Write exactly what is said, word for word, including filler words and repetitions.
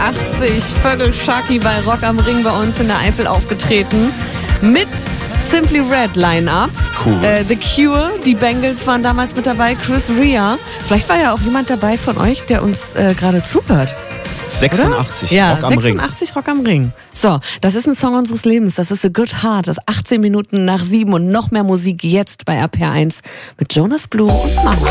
sechsundachtzig, Vögel Sharky bei Rock am Ring bei uns in der Eifel aufgetreten. Mit Simply Red Line-Up. Cool. Äh, The Cure, die Bengals waren damals mit dabei, Chris Rea. Vielleicht war ja auch jemand dabei von euch, der uns äh, gerade zuhört. sechsundachtzig, Oder? Ja, Rock am Ring. sechsundachtzig Rock am Ring. So, das ist ein Song unseres Lebens. Das ist A Good Heart. Das ist achtzehn Minuten nach sieben und noch mehr Musik jetzt bei R P R eins mit Jonas Blue und Mama.